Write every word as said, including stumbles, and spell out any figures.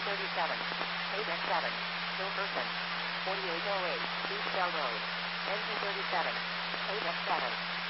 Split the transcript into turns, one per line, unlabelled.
thirty-seven, eight X seven, Hilversum, forty-eight oh eight, East Bell Road, N G thirty-seven, eight X seven.